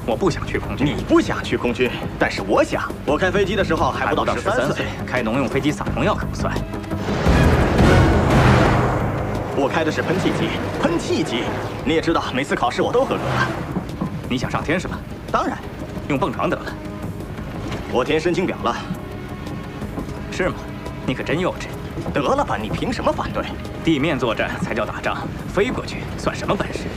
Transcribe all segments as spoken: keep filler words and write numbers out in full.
我不想去空军。 你不想去空军，但是我想。我开飞机的时候还不到十三岁， 开农用飞机撒农药可不算。 我开的是喷气机，喷气机。你也知道，每次考试我都合格了。 你想上天是吧？ 当然， 用蹦床得了。 我填申请表了。 是吗？你可真幼稚。 得了吧，你凭什么反对？ 地面作战才叫打仗，飞过去算什么本事？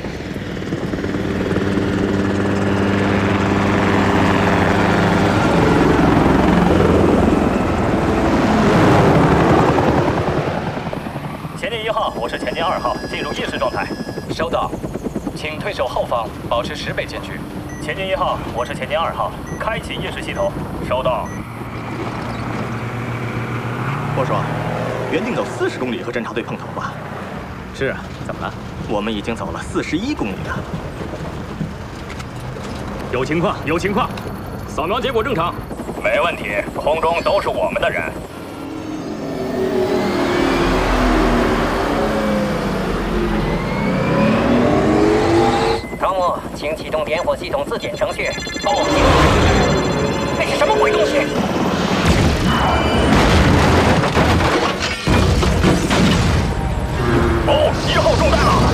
前进一号，我是前进二号，进入意识状态。 收到，请退守后方，保持十倍间距。 前进一号，我是前进二号，开启意识系统。收到。 我说，原定走四十公里和侦察队碰头吧。 是啊，怎么了？ 我们已经走了四十一公里了。 有情况，有情况。扫描结果正常。 没问题，空中都是我们的人。 汤姆，请启动点火系统自检程序。哦，那是什么鬼东西？ 哦，一号中弹了。